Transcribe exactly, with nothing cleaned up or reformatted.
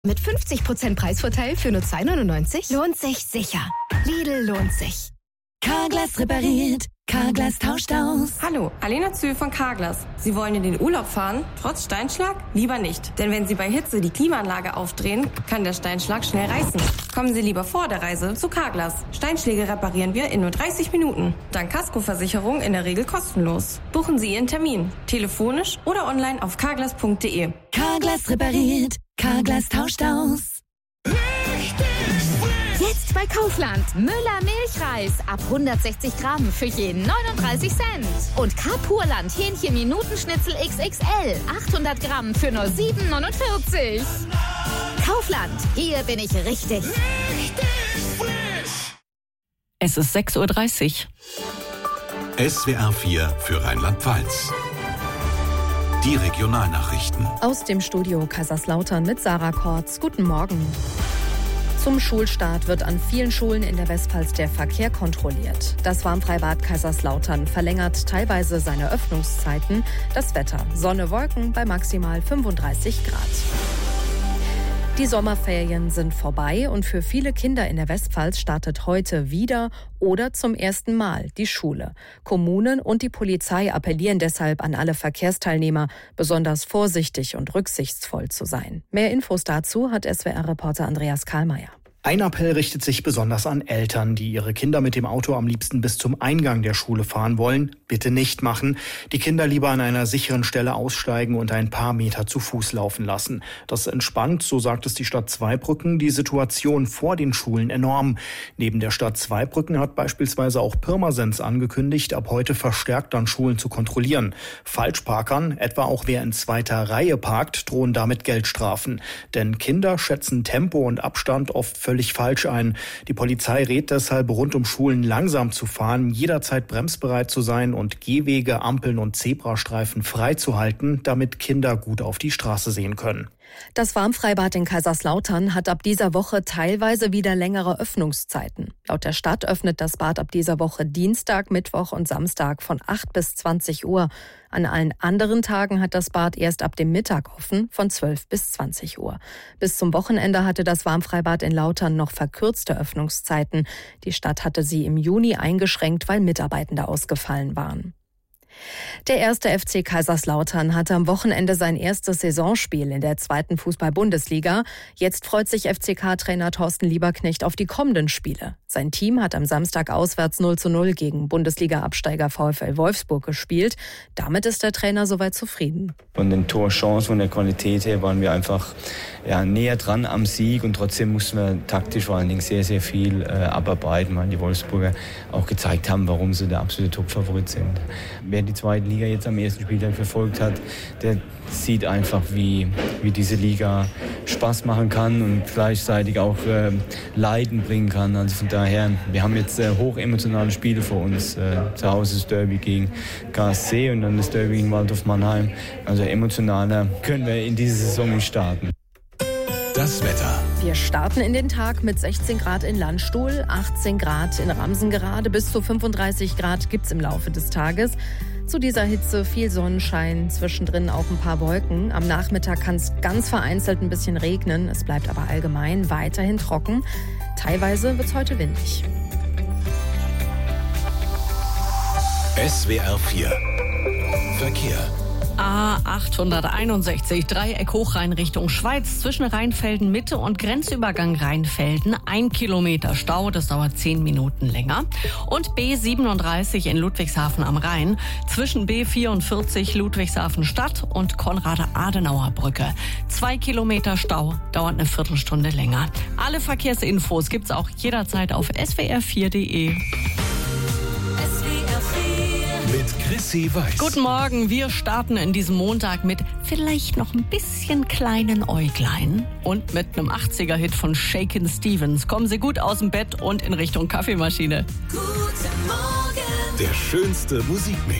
Mit fünfzig Prozent Preisvorteil für nur zwei neunundneunzig? Lohnt sich sicher. Lidl lohnt sich. Carglass repariert. Carglass tauscht aus. Hallo, Alena Zühl von Carglass. Sie wollen in den Urlaub fahren, trotz Steinschlag? Lieber nicht. Denn wenn Sie bei Hitze die Klimaanlage aufdrehen, kann der Steinschlag schnell reißen. Kommen Sie lieber vor der Reise zu Carglass. Steinschläge reparieren wir in nur dreißig Minuten. Dank Kaskoversicherung in der Regel kostenlos. Buchen Sie Ihren Termin. Telefonisch oder online auf carglass punkt de. Carglass repariert. Carglass tauscht aus. Jetzt bei Kaufland. Müller Milchreis ab hundertsechzig Gramm für jeden neununddreißig Cent. Und Carpurland Hähnchen Minutenschnitzel X X L achthundert Gramm für nur sieben neunundvierzig. Kaufland, hier bin ich richtig. Richtig frisch. Es ist sechs Uhr dreißig. S W R vier für Rheinland-Pfalz. Die Regionalnachrichten. Aus dem Studio Kaiserslautern mit Sarah Kortz. Guten Morgen. Zum Schulstart wird an vielen Schulen in der Westpfalz der Verkehr kontrolliert. Das Warmfreibad Kaiserslautern verlängert teilweise seine Öffnungszeiten. Das Wetter: Sonne, Wolken bei maximal fünfunddreißig Grad. Die Sommerferien sind vorbei und für viele Kinder in der Westpfalz startet heute wieder oder zum ersten Mal die Schule. Kommunen und die Polizei appellieren deshalb an alle Verkehrsteilnehmer, besonders vorsichtig und rücksichtsvoll zu sein. Mehr Infos dazu hat S W R-Reporter Andreas Kahlmeier. Ein Appell richtet sich besonders an Eltern, die ihre Kinder mit dem Auto am liebsten bis zum Eingang der Schule fahren wollen. Bitte nicht machen. Die Kinder lieber an einer sicheren Stelle aussteigen und ein paar Meter zu Fuß laufen lassen. Das entspannt, so sagt es die Stadt Zweibrücken, die Situation vor den Schulen enorm. Neben der Stadt Zweibrücken hat beispielsweise auch Pirmasens angekündigt, ab heute verstärkt an Schulen zu kontrollieren. Falschparkern, etwa auch wer in zweiter Reihe parkt, drohen damit Geldstrafen. Denn Kinder schätzen Tempo und Abstand oft völlig falsch ein. Die Polizei rät deshalb, rund um Schulen langsam zu fahren, jederzeit bremsbereit zu sein und Gehwege, Ampeln und Zebrastreifen freizuhalten, damit Kinder gut auf die Straße sehen können. Das Warmfreibad in Kaiserslautern hat ab dieser Woche teilweise wieder längere Öffnungszeiten. Laut der Stadt öffnet das Bad ab dieser Woche Dienstag, Mittwoch und Samstag von acht bis zwanzig Uhr. An allen anderen Tagen hat das Bad erst ab dem Mittag offen, von zwölf bis zwanzig Uhr. Bis zum Wochenende hatte das Warmfreibad in Lautern noch verkürzte Öffnungszeiten. Die Stadt hatte sie im Juni eingeschränkt, weil Mitarbeitende ausgefallen waren. Der erste F C Kaiserslautern hatte am Wochenende sein erstes Saisonspiel in der zweiten Fußball-Bundesliga. Jetzt freut sich F C K-Trainer Thorsten Lieberknecht auf die kommenden Spiele. Sein Team hat am Samstag auswärts null zu null gegen Bundesliga-Absteiger VfL Wolfsburg gespielt. Damit ist der Trainer soweit zufrieden. Von den Torchancen, von der Qualität her waren wir einfach ja, näher dran am Sieg und trotzdem mussten wir taktisch vor allen Dingen sehr, sehr viel äh, abarbeiten, weil die Wolfsburger auch gezeigt haben, warum sie der absolute Top-Favorit sind. Wer die zweite Liga jetzt am ersten Spieltag verfolgt hat, der sieht einfach, wie, wie diese Liga Spaß machen kann und gleichzeitig auch äh, Leiden bringen kann. Also von daher, wir haben jetzt äh, hochemotionale Spiele vor uns. Äh, zu Hause das Derby gegen K S C und dann das Derby gegen Waldhof Mannheim. Also emotionaler können wir in diese Saison nicht starten. Das Wetter. Wir starten in den Tag mit sechzehn Grad in Landstuhl, achtzehn Grad in Ramsengerade, bis zu fünfunddreißig Grad gibt's im Laufe des Tages. Zu dieser Hitze viel Sonnenschein, zwischendrin auch ein paar Wolken. Am Nachmittag kann es ganz vereinzelt ein bisschen regnen. Es bleibt aber allgemein weiterhin trocken. Teilweise wird's heute windig. S W R vier Verkehr. A achthunderteinundsechzig, Dreieck Hochrhein Richtung Schweiz, zwischen Rheinfelden Mitte und Grenzübergang Rheinfelden. Ein Kilometer Stau, das dauert zehn Minuten länger. Und B siebenunddreißig in Ludwigshafen am Rhein, zwischen B vierundvierzig Ludwigshafen Stadt und Konrad-Adenauer-Brücke. Zwei Kilometer Stau, dauert eine Viertelstunde länger. Alle Verkehrsinfos gibt's auch jederzeit auf s w r vier punkt de. Mit Chrissy Weiß. Guten Morgen, wir starten in diesem Montag mit vielleicht noch ein bisschen kleinen Äuglein und mit einem achtziger-Hit von Shakin' Stevens. Kommen Sie gut aus dem Bett und in Richtung Kaffeemaschine. Guten Morgen. Der schönste Musikmix.